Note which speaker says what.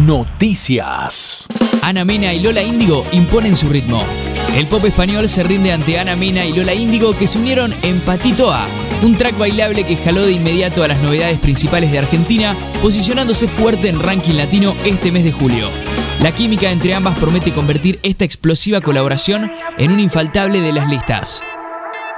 Speaker 1: Noticias.
Speaker 2: Ana Mena y Lola Índigo imponen su ritmo. El pop español se rinde ante Ana Mena y Lola Índigo, que se unieron en Patito A, un track bailable que jaló de inmediato a las novedades principales de Argentina, posicionándose fuerte en ranking latino este mes de julio. La química entre ambas promete convertir esta explosiva colaboración en un infaltable de las listas.